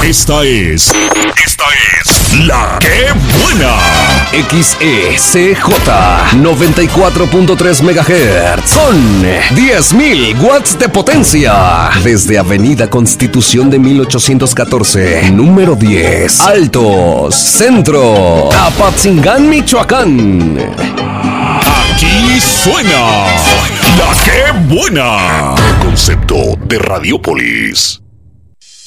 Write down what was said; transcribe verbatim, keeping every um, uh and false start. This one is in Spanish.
Esta es... Esta es... La Que Buena. X E C J noventa y cuatro punto tres megahertz con diez mil watts de potencia. Desde Avenida Constitución de mil ochocientos catorce, número diez, Altos, Centro, Apatzingán, Michoacán. Aquí suena La Que Buena. Concepto de Radiopolis.